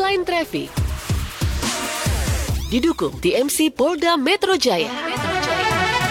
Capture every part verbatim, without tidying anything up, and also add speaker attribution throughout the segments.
Speaker 1: Online Traffic. Didukung T M C Polda Metro Jaya. Metro Jaya.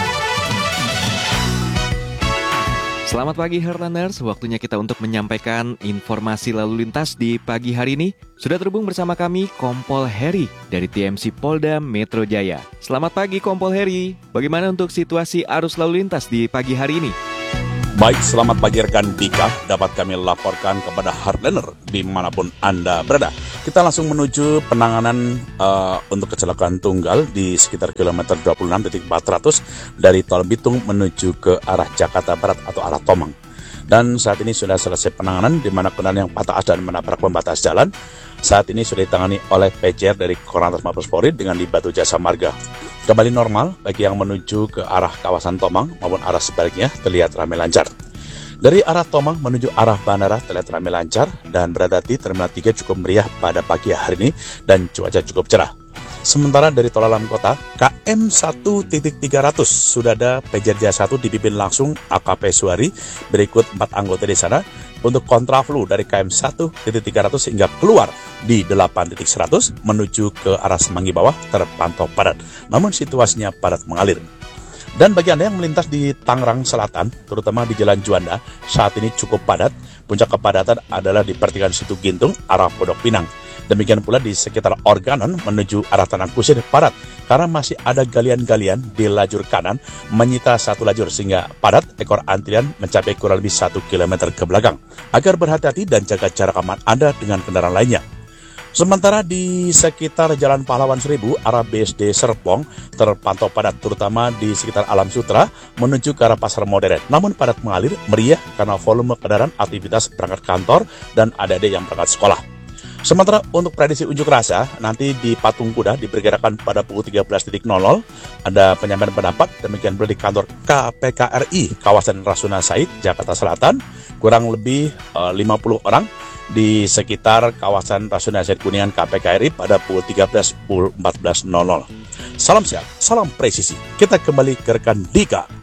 Speaker 2: Selamat pagi Heartlanders, waktunya kita untuk menyampaikan informasi lalu lintas di pagi hari ini. Sudah terhubung bersama kami Kompol Heri dari T M C Polda Metro Jaya. Selamat pagi Kompol Heri, bagaimana untuk situasi arus lalu lintas di pagi hari ini?
Speaker 3: Baik, selamat pagi rekan Dika, dapat kami laporkan kepada Heartlander dimanapun Anda berada. Kita langsung menuju penanganan uh, untuk kecelakaan tunggal di sekitar kilometer dua puluh enam titik empat ratus dari Tol Bitung menuju ke arah Jakarta Barat atau arah Tomang. Dan saat ini sudah selesai penanganan di mana kendaraan yang patah as dan menabrak pembatas jalan. Saat ini sudah ditangani oleh P J R dari Korlantas Mabes Polri dengan dibantu jasa marga. Kembali normal bagi yang menuju ke arah kawasan Tomang maupun arah sebaliknya terlihat ramai lancar. Dari arah Tomang menuju arah bandara terlihat ramai lancar dan berada di Terminal tiga cukup meriah pada pagi hari ini dan cuaca cukup cerah. Sementara dari tol dalam kota, K M satu tiga ratus sudah ada P J R Jaya satu dipimpin langsung A K P Suari, berikut empat anggota di sana. Untuk kontraflow dari K M satu tiga ratus hingga keluar di delapan titik seratus menuju ke arah Semanggi bawah terpantau padat, namun situasinya padat mengalir. Dan bagi Anda yang melintas di Tangerang Selatan, terutama di Jalan Juanda, saat ini cukup padat. Puncak kepadatan adalah di pertigaan Situ Gintung, arah Pondok Pinang. Demikian pula di sekitar Organon menuju arah Tanah Kusir padat, karena masih ada galian-galian di lajur kanan menyita satu lajur sehingga padat ekor antrian mencapai kurang lebih satu kilometer ke belakang. Agar berhati-hati dan jaga jarak aman Anda dengan kendaraan lainnya. Sementara di sekitar Jalan Pahlawan Seribu, arah B S D Serpong terpantau padat, terutama di sekitar Alam Sutra menuju ke arah Pasar Modern. Namun padat mengalir, meriah karena volume kendaraan aktivitas berangkat kantor dan adik-adik yang berangkat sekolah. Sementara untuk prediksi unjuk rasa, nanti di Patung Kuda diperkirakan pada pukul tiga belas nol nol ada penyampaian pendapat, demikian pula di kantor K P K R I kawasan Rasuna Said, Jakarta Selatan, kurang lebih uh, lima puluh orang di sekitar kawasan Rasuna Said Kuningan K P K R I pada pukul tiga belas, pukul empat belas nol nol. Salam sehat, salam presisi. Kita kembali ke rekan Dika.